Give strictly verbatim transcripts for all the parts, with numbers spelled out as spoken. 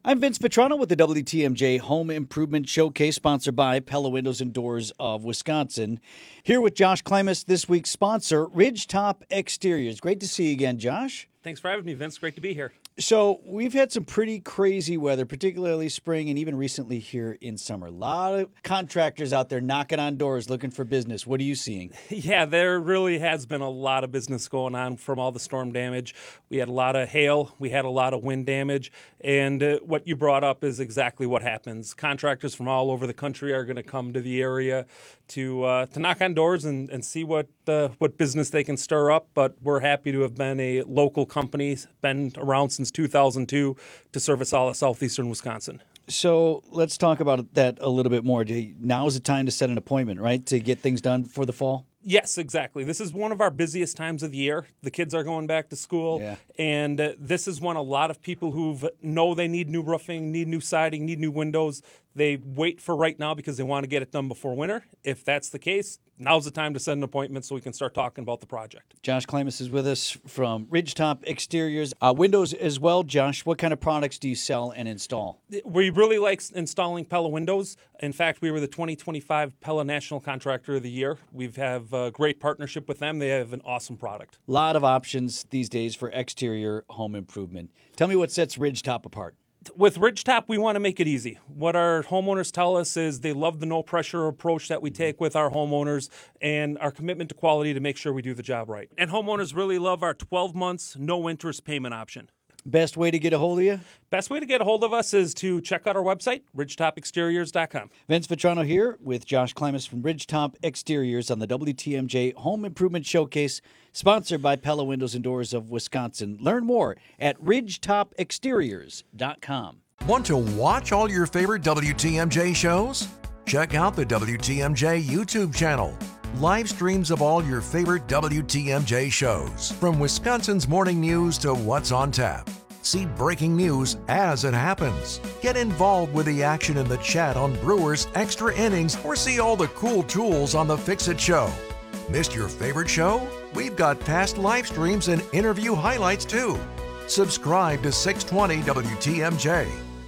I'm Vince Petrano with the W T M J Home Improvement Showcase, sponsored by Pella Windows and Doors of Wisconsin. Here with Josh Klimas, this week's sponsor, Ridgetop Exteriors. Great to see you again, Josh. Thanks for having me, Vince. Great to be here. So we've had some pretty crazy weather, particularly spring and even recently here in summer. A lot of contractors out there knocking on doors looking for business. What are you seeing? Yeah, there really has been a lot of business going on from all the storm damage. We had a lot of hail. We had a lot of wind damage. And uh, what you brought up is exactly what happens. Contractors from all over the country are going to come to the area to uh, to knock on doors and, and see what uh, what business they can stir up. But we're happy to have been a local company, been around since two thousand two to service all of southeastern Wisconsin. So let's talk about that a little bit more. Now is the time to set an appointment, right, to get things done for the fall? Yes, exactly. This is one of our busiest times of the year. The kids are going back to school, yeah. and uh, this is when a lot of people who know they need new roofing, need new siding, need new windows, they wait for right now because they want to get it done before winter. If that's the case, now's the time to set an appointment so we can start talking about the project. Josh Klimas is with us from Ridgetop Exteriors. Uh, windows as well. Josh, what kind of products do you sell and install? We really like installing Pella windows. In fact, we were the twenty twenty-five Pella National Contractor of the Year. We have a great partnership with them. They have an awesome product. A lot of options these days for exterior home improvement. Tell me what sets Ridgetop apart. With Ridgetop, we want to make it easy. What our homeowners tell us is they love the no-pressure approach that we take with our homeowners and our commitment to quality to make sure we do the job right. And homeowners really love our twelve months, no-interest payment option. Best way to get a hold of you? Best way to get a hold of us is to check out our website, ridgetop exteriors dot com. Vince Vetrano here with Josh Klimas from Ridgetop Exteriors on the W T M J Home Improvement Showcase, sponsored by Pella Windows and Doors of Wisconsin. Learn more at ridgetop exteriors dot com. Want to watch all your favorite W T M J shows? Check out the W T M J YouTube channel. Live streams of all your favorite W T M J shows, from Wisconsin's morning news to what's on tap. See breaking news as it happens. Get involved with the action in the chat on Brewers Extra Innings, or see all the cool tools on the Fix-It Show. Missed your favorite show? We've got past live streams and interview highlights too. Subscribe to six twenty W T M J.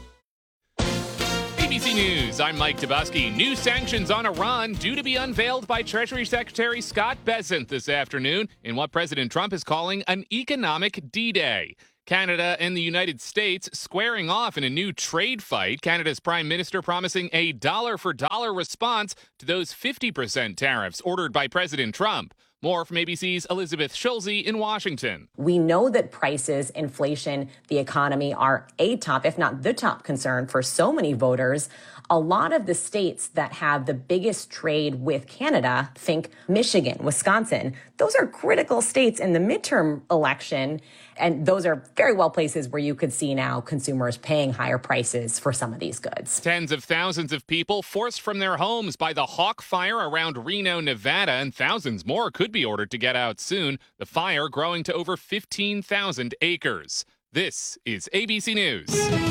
A B C News, I'm Mike Tabusky. New sanctions on Iran due to be unveiled by Treasury Secretary Scott Bessent this afternoon in what President Trump is calling an economic D-Day. Canada and the United States squaring off in a new trade fight. Canada's Prime Minister promising a dollar-for-dollar response to those fifty percent tariffs ordered by President Trump. More from A B C's Elizabeth Schulze in Washington. We know that prices, inflation, the economy are a top, if not the top concern for so many voters. A lot of the states that have the biggest trade with Canada, think Michigan, Wisconsin, those are critical states in the midterm election. And those are very well places where you could see now consumers paying higher prices for some of these goods. Tens of thousands of people forced from their homes by the Hawk Fire around Reno, Nevada, and thousands more could be ordered to get out soon. The fire growing to over fifteen thousand acres. This is A B C News.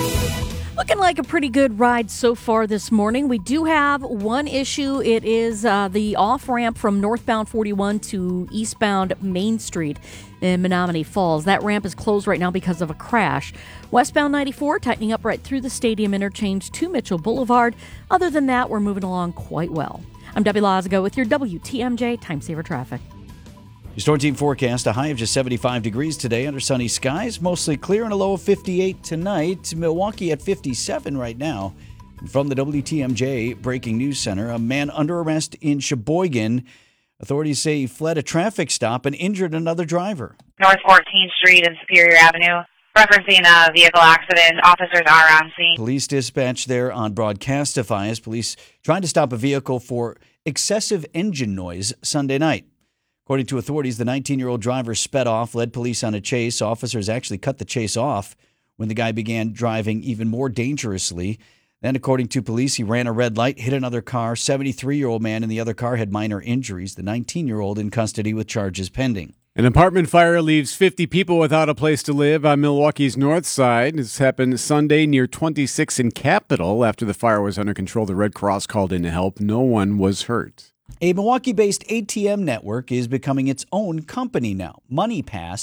Looking like a pretty good ride so far this morning. We do have one issue. It is uh, the off-ramp from northbound forty-one to eastbound Main Street in Menominee Falls. That ramp is closed right now because of a crash. Westbound ninety-four tightening up right through the stadium interchange to Mitchell Boulevard. Other than that, we're moving along quite well. I'm Debbie Lazago with your W T M J Time Saver Traffic. Your Storm Team forecast, a high of just seventy-five degrees today under sunny skies, mostly clear, and a low of fifty-eight tonight. Milwaukee at fifty-seven right now. And from the W T M J Breaking News Center, a man under arrest in Sheboygan. Authorities say he fled a traffic stop and injured another driver. North fourteenth Street and Superior Avenue. Referencing a vehicle accident, officers are on scene. Police dispatch there on Broadcastify as police tried to stop a vehicle for excessive engine noise Sunday night. According to authorities, the nineteen-year-old driver sped off, led police on a chase. Officers actually cut the chase off when the guy began driving even more dangerously. Then, according to police, he ran a red light, hit another car. seventy-three-year-old man in the other car had minor injuries. The nineteen-year-old in custody with charges pending. An apartment fire leaves fifty people without a place to live on Milwaukee's north side. This happened Sunday near twenty-sixth and Capitol. After the fire was under control, the Red Cross called in to help. No one was hurt. A Milwaukee-based A T M network is becoming its own company now. MoneyPass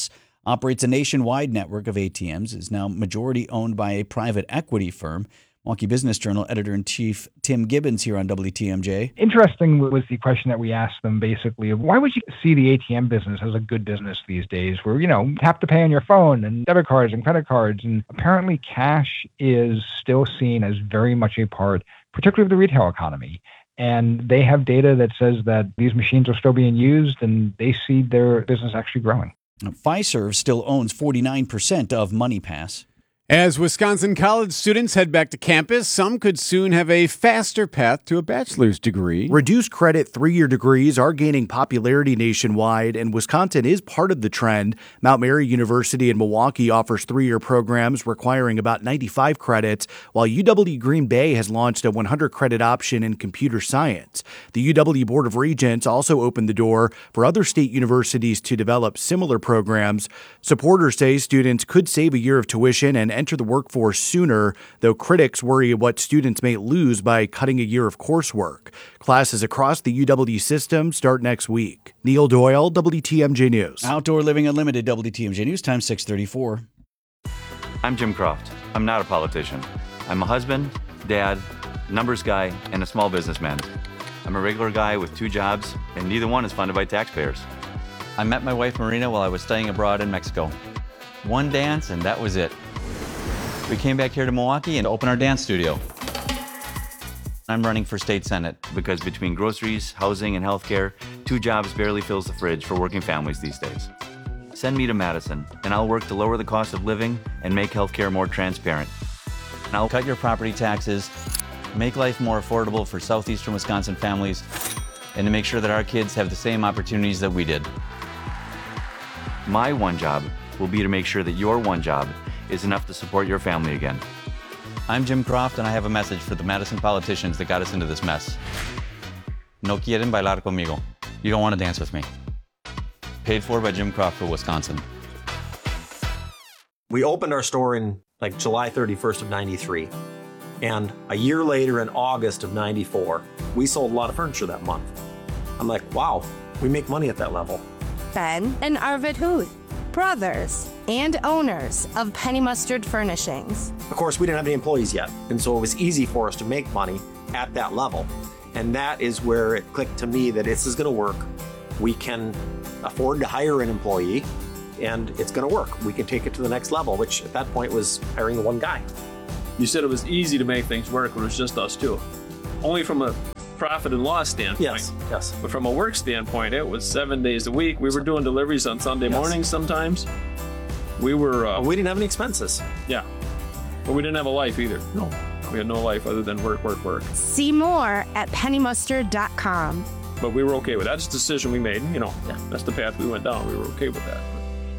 operates a nationwide network of A T Ms, is now majority owned by a private equity firm. Milwaukee Business Journal editor-in-chief Tim Gibbons here on W T M J. Interesting was the question that we asked them, basically, of why would you see the A T M business as a good business these days where, you know, tap to pay on your phone and debit cards and credit cards. And apparently cash is still seen as very much a part, particularly of the retail economy. And they have data that says that these machines are still being used and they see their business actually growing. Fiserv still owns forty-nine percent of MoneyPass. As Wisconsin college students head back to campus, some could soon have a faster path to a bachelor's degree. Reduced credit three-year degrees are gaining popularity nationwide, and Wisconsin is part of the trend. Mount Mary University in Milwaukee offers three-year programs requiring about ninety-five credits, while U W Green Bay has launched a one hundred credit option in computer science. The U W Board of Regents also opened the door for other state universities to develop similar programs. Supporters say students could save a year of tuition and enter the workforce sooner, though critics worry what students may lose by cutting a year of coursework. Classes across the U W system start next week. Neil Doyle, W T M J News. Outdoor Living Unlimited, W T M J News, time six thirty-four. I'm Jim Croft. I'm not a politician. I'm a husband, dad, numbers guy, and a small businessman. I'm a regular guy with two jobs, and neither one is funded by taxpayers. I met my wife Marina while I was studying abroad in Mexico. One dance, and that was it. We came back here to Milwaukee and opened our dance studio. I'm running for state senate because between groceries, housing, and healthcare, two jobs barely fills the fridge for working families these days. Send me to Madison, and I'll work to lower the cost of living and make healthcare more transparent. And I'll cut your property taxes, make life more affordable for southeastern Wisconsin families, and to make sure that our kids have the same opportunities that we did. My one job will be to make sure that your one job is enough to support your family again. I'm Jim Croft, and I have a message for the Madison politicians that got us into this mess. No quieren bailar conmigo. You don't want to dance with me. Paid for by Jim Croft for Wisconsin. We opened our store in like July thirty-first of ninety-three. And a year later in August of ninety-four, we sold a lot of furniture that month. I'm like, wow, we make money at that level. Ben and Arvid Hood, brothers and owners of Penny Mustard Furnishings. Of course, we didn't have any employees yet, and so it was easy for us to make money at that level. And that is where it clicked to me that this is going to work. We can afford to hire an employee, and it's going to work. We can take it to the next level, which at that point was hiring one guy. You said it was easy to make things work when it was just us two. Only from a profit and loss standpoint. Yes, yes. But from a work standpoint, it was seven days a week. We were doing deliveries on Sunday yes. mornings sometimes. We were... Uh, we didn't have any expenses. Yeah. But we didn't have a life either. No. We had no life other than work, work, work. See more at penny mustard dot com. But we were okay with that. That's the decision we made. You know, yeah. That's the path we went down. We were okay with that.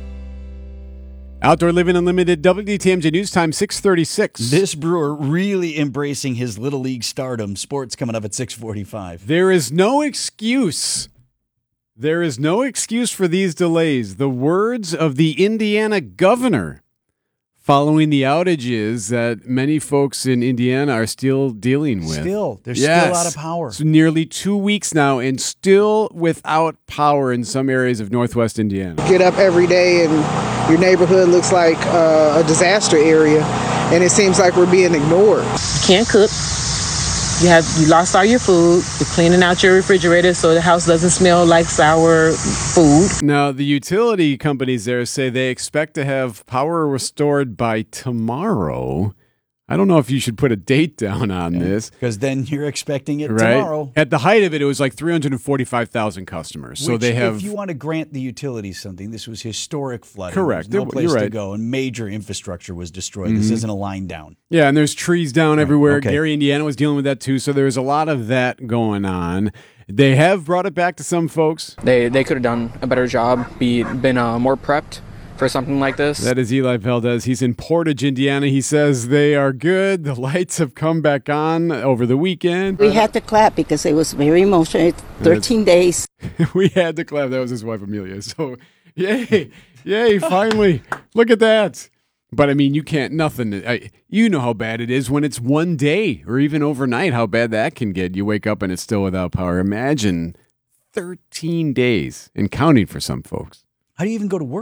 Outdoor Living Unlimited, W T M J News time, six thirty-six. This brewer really embracing his Little League stardom. Sports coming up at six forty-five. There is no excuse. There is no excuse for these delays. The words of the Indiana governor following the outages that many folks in Indiana are still dealing with. Still. There's yes. still out of power. It's nearly two weeks now and still without power in some areas of northwest Indiana. Get up every day and your neighborhood looks like uh, a disaster area, and it seems like we're being ignored. You can't cook. You have you lost all your food. You're cleaning out your refrigerator so the house doesn't smell like sour food. Now, the utility companies there say they expect to have power restored by tomorrow. I don't know if you should put a date down on yeah, this. Because then you're expecting it right? tomorrow. At the height of it, it was like three hundred forty-five thousand customers. Which, so they have. If you want to grant the utilities something, this was historic flooding. Correct. There was no place you're right. to go, and major infrastructure was destroyed. Mm-hmm. This isn't a line down. Yeah, and there's trees down right. everywhere. Okay. Gary, Indiana was dealing with that too. So there's a lot of that going on. They have brought it back to some folks. They they could have done a better job, be been uh, more prepped for something like this. That is Eli Valdez. He's in Portage, Indiana. He says they are good. The lights have come back on over the weekend. We had to clap because it was very emotional. thirteen days. We had to clap. That was his wife, Amelia. So, yay, yay, finally. Look at that. But, I mean, you can't, nothing. I, you know how bad it is when it's one day or even overnight, how bad that can get. You wake up and it's still without power. Imagine thirteen days and counting for some folks. How do you even go to work?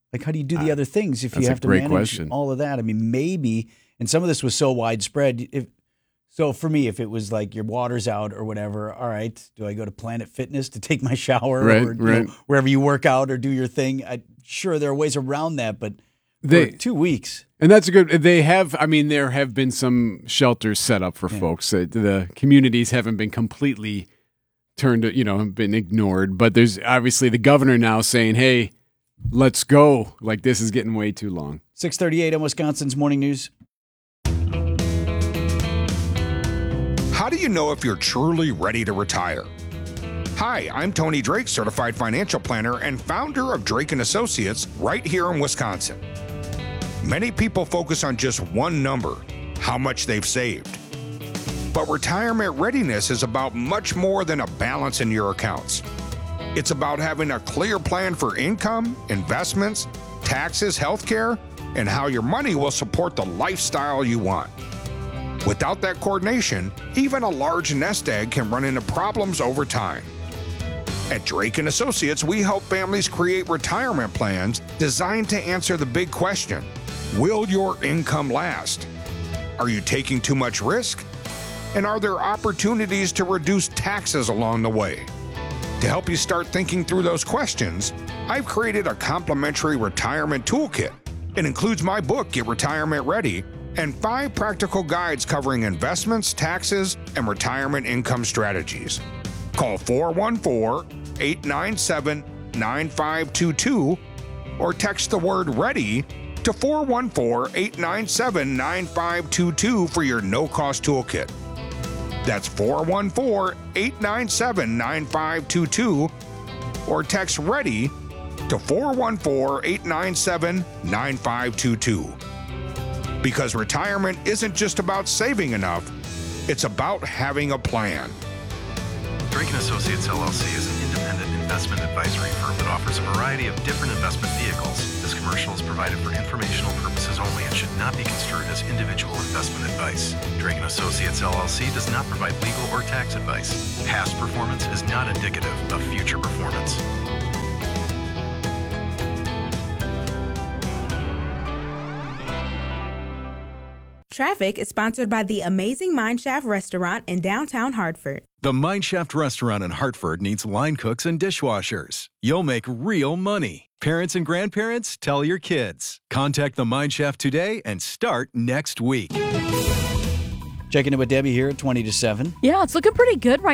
Like, how do you do the other things if you that's a have to great manage question. all of that? I mean, maybe, and some of this was so widespread. If so, for me, if it was like your water's out or whatever, all right, do I go to Planet Fitness to take my shower, Right, or you right. know, wherever you work out or do your thing? I, sure, there are ways around that, but They- for two weeks. And that's a good. They have. I mean, there have been some shelters set up for Yeah. folks. Uh, The communities haven't been completely turned. You know, been ignored. But there's obviously the governor now saying, "Hey, let's go." Like this is getting way too long. six thirty-eight on Wisconsin's Morning News. How do you know if you're truly ready to retire? Hi, I'm Tony Drake, certified financial planner and founder of Drake and Associates right here in Wisconsin. Many people focus on just one number, how much they've saved. But retirement readiness is about much more than a balance in your accounts. It's about having a clear plan for income, investments, taxes, healthcare, and how your money will support the lifestyle you want. Without that coordination, even a large nest egg can run into problems over time. At Drake and Associates, we help families create retirement plans designed to answer the big question: will your income last? Are you taking too much risk? And are there opportunities to reduce taxes along the way? To help you start thinking through those questions, I've created a complimentary retirement toolkit. It includes my book, Get Retirement Ready, and five practical guides covering investments, taxes, and retirement income strategies. Call four one four, eight nine seven, nine five two two or text the word READY to four one four, eight nine seven, nine five two two for your no-cost toolkit. That's four one four, eight nine seven, nine five two two or text READY to four one four, eight nine seven, nine five two two. Because retirement isn't just about saving enough, it's about having a plan. Drake and Associates L L C is an independent investment advisory firm that offers a variety of different investment vehicles. This commercial is provided for informational purposes only and should not be construed as individual investment advice. Drake and Associates L L C does not provide legal or tax advice. Past performance is not indicative of future performance. Traffic is sponsored by the Amazing Mineshaft Restaurant in downtown Hartford. The Mineshaft Restaurant in Hartford needs line cooks and dishwashers. You'll make real money. Parents and grandparents, tell your kids. Contact the Mineshaft today and start next week. Checking in with Debbie here at twenty to seven. Yeah, it's looking pretty good right